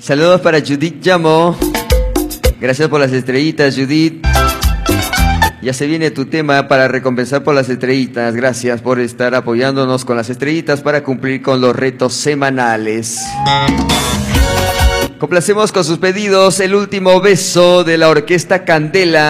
Saludos para Judith Llamo. Gracias por las estrellitas, Judith. Ya se viene tu tema para recompensar por las estrellitas. Gracias por estar apoyándonos con las estrellitas para cumplir con los retos semanales. Complacemos con sus pedidos el último beso de la Orquesta Candela.